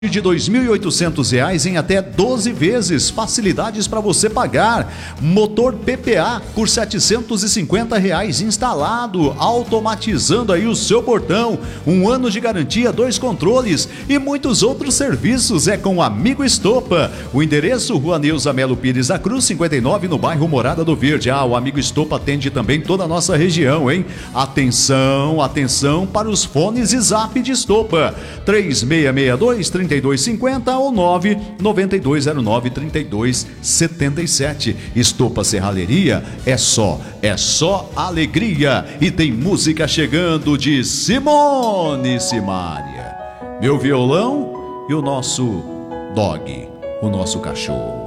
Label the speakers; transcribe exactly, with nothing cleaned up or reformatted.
Speaker 1: de dois mil e oitocentos reais em até doze vezes, facilidades para você pagar. Motor P P A por setecentos e cinquenta reais instalado, automatizando aí o seu portão, um ano de garantia, dois controles e muitos outros serviços. É com o Amigo Estopa. O endereço: Rua Neuza Melo Pires da Cruz, cinquenta e nove, no bairro Morada do Verde. Ah, o Amigo Estopa atende também toda a nossa região, hein? Atenção, atenção para os fones e zap de Estopa. três seis seis dois, três dois cinco zero ou nove nove dois zero nove, três dois sete sete. Estopa Serralheria é só, é só alegria. E tem música chegando de Simone Simaria. Meu violão e o nosso dog, o nosso cachorro.